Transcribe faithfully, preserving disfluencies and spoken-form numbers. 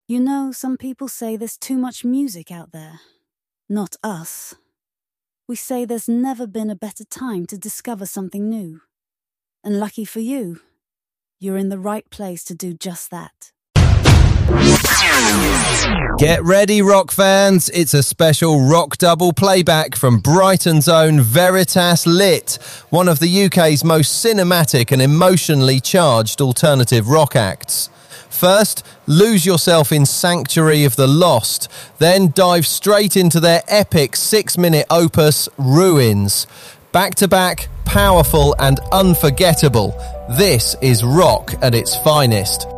You know, some people say there's too much music out there. Not us. We say there's never been a better time to discover something new. And lucky for you, you're in the right place to do just that. Get ready, rock fans. It's a special rock double playback from Brighton's own Veritas Lit, one of the U K's most cinematic and emotionally charged alternative rock acts. First, lose yourself in Sanctuary of the Lost, then dive straight into their epic six-minute opus, Ruins. Back-to-back, powerful and unforgettable, this is rock at its finest.